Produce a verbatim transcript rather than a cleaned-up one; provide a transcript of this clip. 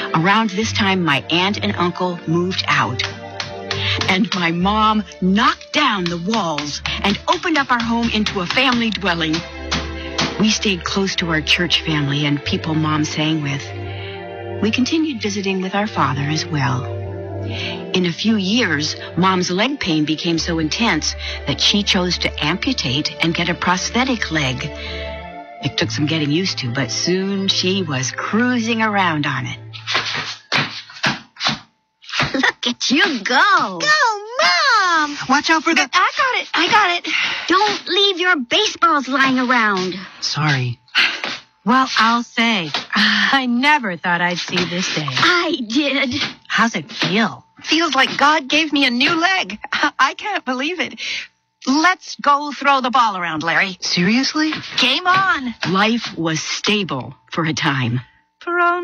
Around this time, my aunt and uncle moved out. And my mom knocked down the walls and opened up our home into a family dwelling. We stayed close to our church family and people Mom sang with. We continued visiting with our father as well. In a few years, Mom's leg pain became so intense that she chose to amputate and get a prosthetic leg. It took some getting used to, but soon she was cruising around on it. Look at you go. Go, Mom! Watch out for the... I got it. I got it. Don't leave your baseballs lying around. Sorry. Well, I'll say, I never thought I'd see this day. I did. How's it feel? Feels like God gave me a new leg. I can't believe it. Let's go throw the ball around, Larry. Seriously? Game on. Life was stable for a time. For only